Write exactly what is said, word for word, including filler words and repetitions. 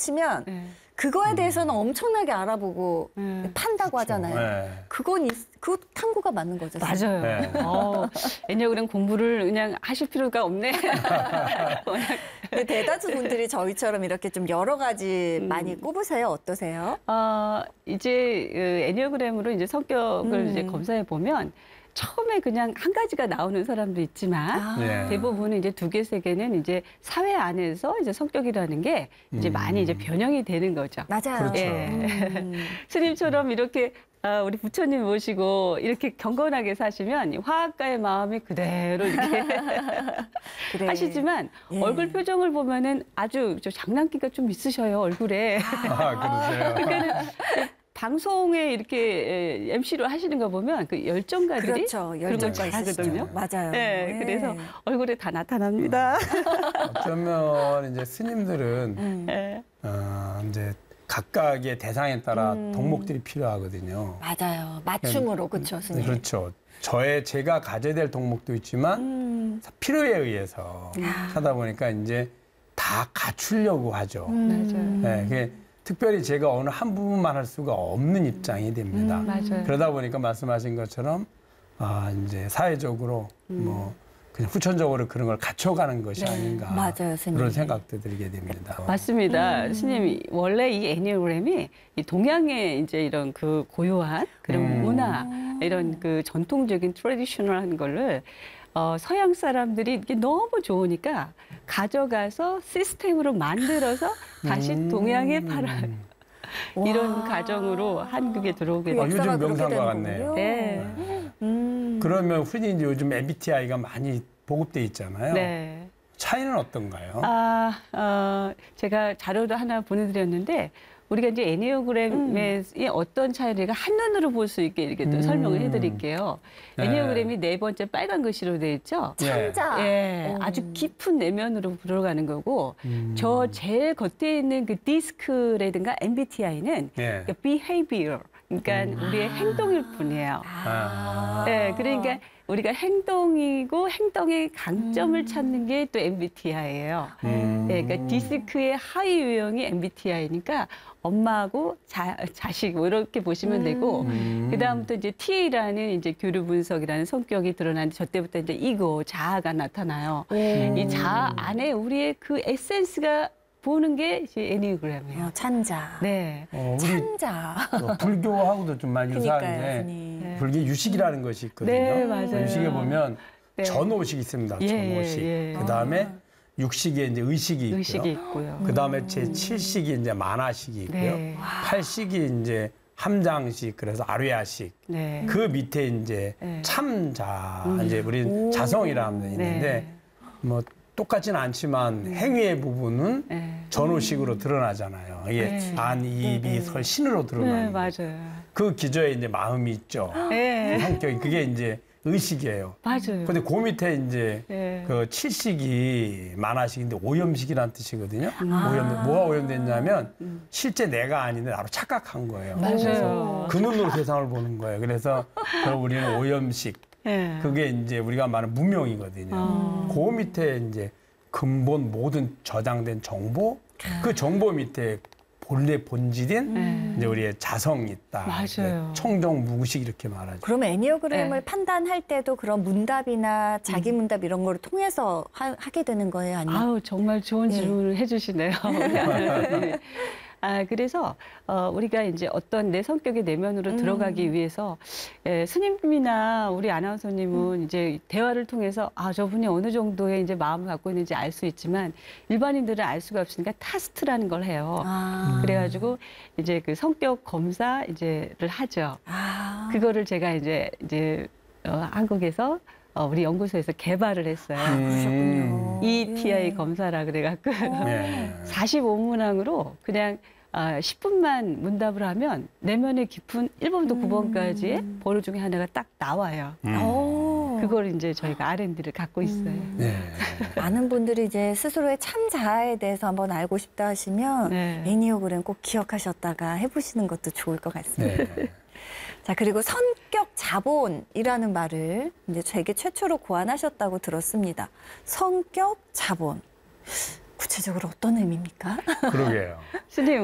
치면 네. 그거에 대해서는 엄청나게 알아보고 네. 판다고 그렇죠. 하잖아요. 네. 그건 이- 그 탐구가 맞는 거죠. 맞아요. 네. 어, 애니어그램 공부를 그냥 하실 필요가 없네. 근데 대다수 분들이 저희처럼 이렇게 좀 여러 가지 음. 많이 꼽으세요. 어떠세요? 어, 이제 그 애니어그램으로 이제 성격을 음. 이제 검사해 보면 처음에 그냥 한 가지가 나오는 사람도 있지만 아. 네. 대부분은 이제 두 개, 세 개는 이제 사회 안에서 이제 성격이라는 게 이제 음. 많이 이제 변형이 되는 거죠. 맞아요. 그렇죠. 예. 음. 스님처럼 이렇게 아, 우리 부처님 모시고 이렇게 경건하게 사시면 화학가의 마음이 그대로 이렇게 그래. 하시지만 예. 얼굴 표정을 보면은 아주 저 장난기가 좀 있으셔요, 얼굴에. 아, 그러세요? 그러니까는 방송에 이렇게 엠씨로 하시는 거 보면 그 열정가들이 그렇죠. 그런 걸 열정가 잘하거든요. 있으시죠. 맞아요. 네, 네. 그래서 얼굴에 다 나타납니다. 어쩌면 이제 스님들은 음. 네. 어, 이제 각각의 대상에 따라 음. 덕목들이 필요하거든요. 맞아요. 맞춤으로 그렇죠, 스님. 그렇죠. 저의 제가 가져야 될 덕목도 있지만 음. 필요에 의해서 아. 하다 보니까 이제 다 갖추려고 하죠. 음. 네, 그게 특별히 제가 어느 한 부분만 할 수가 없는 입장이 됩니다. 음. 맞아요. 그러다 보니까 말씀하신 것처럼 아 이제 사회적으로 뭐 그냥 후천적으로 그런 걸 갖춰가는 것이 네. 아닌가 맞아요, 스님. 그런 생각도 들게 됩니다. 맞습니다. 음. 스님, 원래 이 애니어그램이 이 동양의 이제 이런 그 고유한 그런 음. 문화, 이런 그 전통적인 트레디셔널한 거를 어, 서양 사람들이 이게 너무 좋으니까 가져가서 시스템으로 만들어서 다시 음. 동양에 팔아요. 이런 와. 가정으로 한국에 들어오게 그 아, 됐어요. 역사가 요즘 그렇게 명상과 되는 같네요. 거군요. 네. 음. 그러면 흔히 이제 요즘 엠비티아이가 많이 보급돼 있잖아요. 네. 차이는 어떤가요? 아, 어, 제가 자료도 하나 보내드렸는데 우리가 이제 애니어그램의 음. 어떤 차이를 한눈으로 볼 수 있게 이렇게 또 음. 설명을 해드릴게요. 네. 애니어그램이 네 번째 빨간 글씨로 되어 있죠. 참자. 예, 어. 아주 깊은 내면으로 들어가는 거고 음. 저 제일 겉에 있는 그 디스크라든가 엠비티아이는 예. 그 behavior, 그러니까 음. 우리의 행동일 뿐이에요. 아. 네, 그러니까 우리가 행동이고 행동의 강점을 음. 찾는 게 또 엠비티아이예요. 음. 네, 그러니까 디스크의 하위 유형이 엠비티아이니까 엄마하고 자, 자식 뭐 이렇게 보시면 음. 되고 음. 그다음부터 이제 T라는 이제 교류 분석이라는 성격이 드러나는데 저 때부터 이제 이고 자아가 나타나요. 음. 이 자아 안에 우리의 그 에센스가 보는 게 이제 애니어그램이에요. 어, 찬자. 네. 어, 우리 찬자. 어, 불교하고도 좀 많이 그러니까요, 유사한데 스님. 네. 불교 유식이라는 것이 있거든요. 네, 맞아요. 유식에 보면 네. 전오식이 있습니다. 예, 전오식. 예, 예. 그다음에 육식에 이제 의식이 있고요. 의식이 있고요. 그다음에 제칠식이 이제 만화식이 있고요. 네. 팔식이 이제 함장식, 그래서 아뢰아식. 네. 그 밑에 이제 네. 참자, 음. 이제 우리 오. 자성이라는 게 있는데 네. 뭐 똑같지는 않지만 행위의 부분은 네. 전오식으로 드러나잖아요. 이게 네. 안, 이, 비, 설, 신으로 네, 드러나는 거죠. 맞아요. 그 기저에 이제 마음이 있죠. 네. 그 성격이 그게 이제 의식이에요. 맞아요. 근데 그 밑에 이제 네. 그 칠식이 만화식인데 오염식이라는 뜻이거든요. 아. 오염, 뭐가 오염됐냐면 실제 내가 아닌데 나로 착각한 거예요. 맞아요. 그래서 그 눈으로 세상을 보는 거예요. 그래서 결국 우리는 오염식. 네. 그게 이제 우리가 말하는 무명이거든요. 아. 그 밑에 이제 근본 모든 저장된 정보, 그 정보 밑에 본래 본질인 네. 이제 우리의 자성이 있다. 맞아요. 청정 무구식 이렇게 말하죠. 그러면 애니어그램을 네. 판단할 때도 그런 문답이나 자기 문답 이런 거를 통해서 하, 게 되는 거예요? 아니면? 아우 정말 좋은 네. 질문을 해주시네요. 아 그래서 어, 우리가 이제 어떤 내 성격의 내면으로 음. 들어가기 위해서 예, 스님이나 우리 아나운서님은 이제 대화를 통해서 아 저분이 어느 정도의 이제 마음을 갖고 있는지 알 수 있지만 일반인들은 알 수가 없으니까 타스트라는 걸 해요. 아. 그래가지고 이제 그 성격 검사 이제를 하죠. 아. 그거를 제가 이제 이제 어, 한국에서 어, 우리 연구소에서 개발을 했어요. 아, 그러셨군요. 이티아이 예. 검사라 그래갖고 네. 사십오 문항으로 그냥 아, 십 분만 문답을 하면 내면의 깊은 일 번부터 구 번까지의 번호 중에 하나가 딱 나와요. 음. 오. 그걸 이제 저희가 알앤디를 갖고 있어요. 음. 네. 많은 분들이 이제 스스로의 참 자아에 대해서 한번 알고 싶다 하시면 네. 애니어그램 꼭 기억하셨다가 해보시는 것도 좋을 것 같습니다. 네. 자, 그리고 성격 자본이라는 말을 이제 세계 최초로 고안하셨다고 들었습니다. 성격 자본. 구체적으로 어떤 의미입니까? 그러게요. 스님